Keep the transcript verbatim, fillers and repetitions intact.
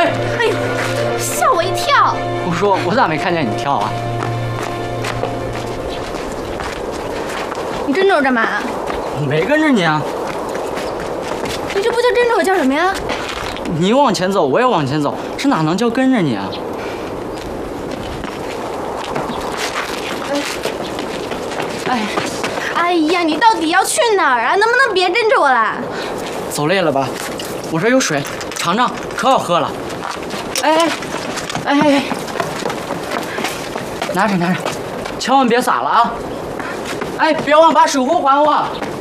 哎哎呦，吓我一跳！ 我说我咋没看见你跳啊？ 你跟着我干嘛？ 我没跟着你啊。 你这不叫跟着我叫什么呀？ 你往前走，我也往前走，这哪能叫跟着你啊？哎， 哎呀，你到底要去哪儿啊？能不能别跟着我啦？ 走累了吧？我这有水，尝尝，可好喝了。哎哎哎哎，拿着拿着，千万别洒了啊！哎，别忘把水壶还我。